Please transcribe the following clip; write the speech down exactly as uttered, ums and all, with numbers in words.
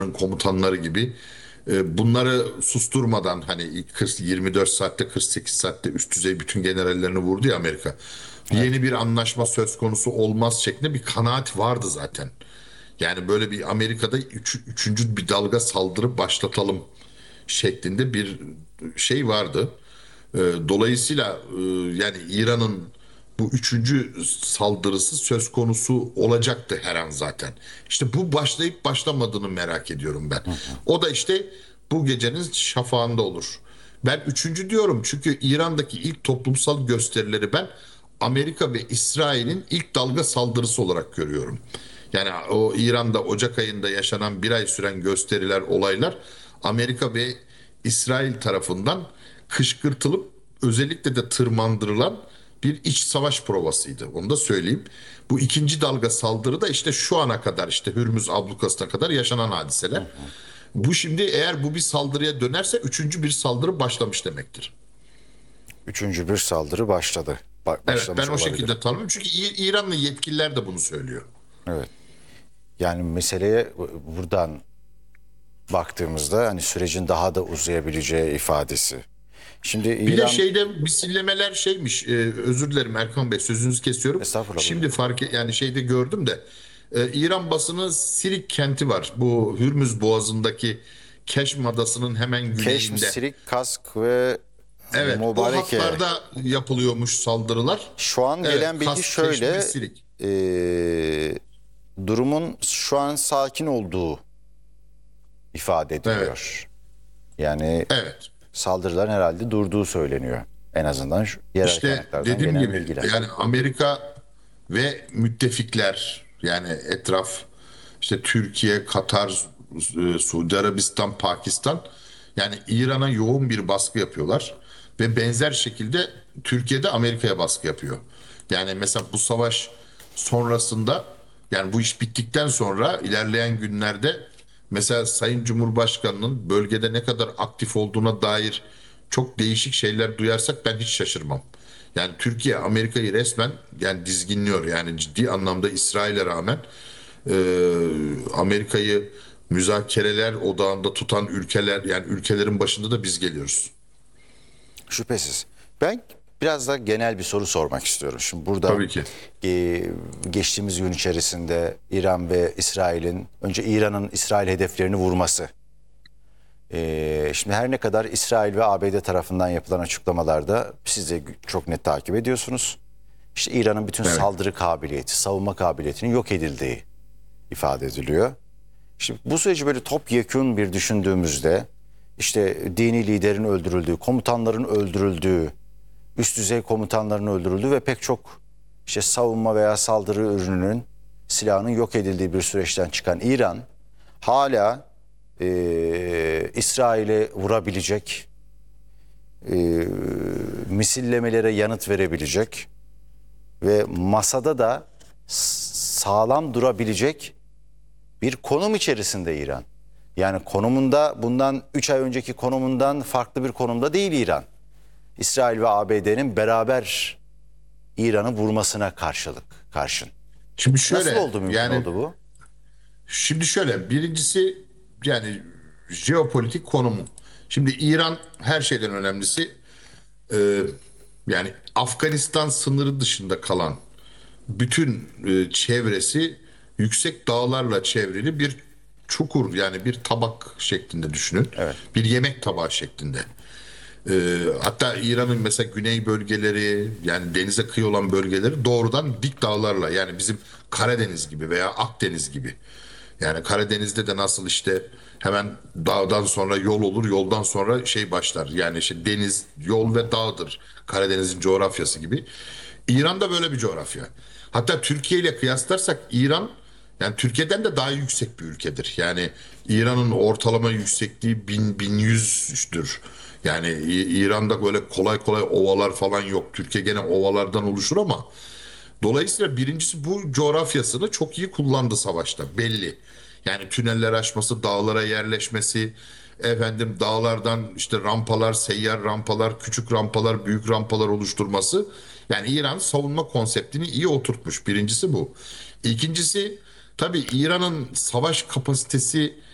komutanları gibi e, bunları susturmadan hani kırk, yirmi dört saatte kırk sekiz saatte üst düzey bütün generallerini vurdu ya Amerika. Evet. Yeni bir anlaşma söz konusu olmaz şeklinde bir kanaat vardı zaten. Yani böyle bir Amerika'da üç, üçüncü bir dalga saldırı başlatalım şeklinde bir şey vardı. E, Dolayısıyla e, yani İran'ın bu üçüncü saldırısı söz konusu olacaktı her an zaten. İşte bu başlayıp başlamadığını merak ediyorum ben. Hı hı. O da işte bu gecenin şafağında olur. Ben üçüncü diyorum çünkü İran'daki ilk toplumsal gösterileri ben Amerika ve İsrail'in ilk dalga saldırısı olarak görüyorum. Yani o İran'da Ocak ayında yaşanan bir ay süren gösteriler, olaylar Amerika ve İsrail tarafından kışkırtılıp özellikle de tırmandırılan bir iç savaş provasıydı. Onu da söyleyeyim. Bu ikinci dalga saldırı da işte şu ana kadar işte Hürmüz ablukasına kadar yaşanan Hı hadiseler. hı. Bu şimdi eğer bu bir saldırıya dönerse üçüncü bir saldırı başlamış demektir. Üçüncü bir saldırı başladı. Ba- Evet, ben başlamış o olabilir. şekilde tanımıyorum. Çünkü İ- İranlı yetkililer de bunu söylüyor. Evet. Yani meseleye buradan baktığımızda hani sürecin daha da uzayabileceği ifadesi. Şimdi Bir de İran, şeyde misillemeler şeymiş. E, özür dilerim Erkan Bey, sözünüzü kesiyorum. estağfurullah, buyurun. Şimdi fark e- yani şeyde gördüm de e, İran basını Sirik kenti var. Bu Hürmüz Boğazı'ndaki Keşm Adası'nın hemen Keşm, güneyinde. Sirik, Kask ve Evet, o Mubareke. hatlarda yapılıyormuş saldırılar. Şu an Evet, gelen bilgi Kask, Keşmi ve şöyle, Sirik. e, durumun şu an sakin olduğu ifade Evet, ediliyor. Yani evet. saldırıların herhalde durduğu söyleniyor. En azından şu yerel İşte kaynaklardan dediğim gelen gibi bilgiler. yani Amerika ve müttefikler yani etraf işte Türkiye, Katar, e, Suudi Arabistan, Pakistan yani İran'a yoğun bir baskı yapıyorlar ve benzer şekilde Türkiye'de Amerika'ya baskı yapıyor. Yani mesela bu savaş sonrasında yani bu iş bittikten sonra ilerleyen günlerde mesela Sayın Cumhurbaşkanı'nın bölgede ne kadar aktif olduğuna dair çok değişik şeyler duyarsak ben hiç şaşırmam. Yani Türkiye Amerika'yı resmen yani dizginliyor. Yani ciddi anlamda İsrail'e rağmen e, Amerika'yı müzakereler odağında tutan ülkeler yani ülkelerin başında da biz geliyoruz. Şüphesiz. Ben biraz da genel bir soru sormak istiyorum. Şimdi burada Tabii ki. e, geçtiğimiz gün içerisinde İran ve İsrail'in, önce İran'ın İsrail hedeflerini vurması. E, şimdi her ne kadar İsrail ve A B D tarafından yapılan açıklamalarda siz de çok net takip ediyorsunuz. İşte İran'ın bütün Evet. saldırı kabiliyeti, savunma kabiliyetinin yok edildiği ifade ediliyor. Şimdi bu süreci böyle topyekün bir düşündüğümüzde işte dini liderin öldürüldüğü, komutanların öldürüldüğü, üst düzey komutanların öldürüldüğü ve pek çok işte savunma veya saldırı ürününün silahının yok edildiği bir süreçten çıkan İran hala e, İsrail'e vurabilecek, e, misillemelere yanıt verebilecek ve masada da sağlam durabilecek bir konum içerisinde İran. Yani konumunda bundan üç ay önceki konumundan farklı bir konumda değil İran. İsrail ve A B D'nin beraber İran'ı vurmasına karşılık karşın. Şimdi Nasıl şöyle oldu, mümkün yani oldu bu? şimdi şöyle birincisi yani jeopolitik konumu. Şimdi İran her şeyden önemlisi e, yani Afganistan sınırı dışında kalan bütün e, çevresi yüksek dağlarla çevrili bir çukur yani bir tabak şeklinde düşünün. Evet. Bir yemek tabağı şeklinde. E, hatta İran'ın mesela güney bölgeleri yani denize kıyı olan bölgeleri doğrudan dik dağlarla yani bizim Karadeniz gibi veya Akdeniz gibi. Yani Karadeniz'de de nasıl işte hemen dağdan sonra yol olur, yoldan sonra şey başlar. Yani işte deniz, yol ve dağdır. Karadeniz'in coğrafyası gibi. İran da böyle bir coğrafya. Hatta Türkiye ile kıyaslarsak İran yani Türkiye'den de daha yüksek bir ülkedir. Yani İran'ın ortalama yüksekliği bin, bin yüzdür. Yani İ- İran'da böyle kolay kolay ovalar falan yok. Türkiye gene ovalardan oluşur ama dolayısıyla birincisi bu coğrafyasını çok iyi kullandı savaşta belli. Yani tüneller açması, dağlara yerleşmesi, efendim dağlardan işte rampalar, seyyar rampalar, küçük rampalar, büyük rampalar oluşturması. Yani İran savunma konseptini iyi oturtmuş. Birincisi bu. İkincisi tabii İran'ın savaş kapasitesi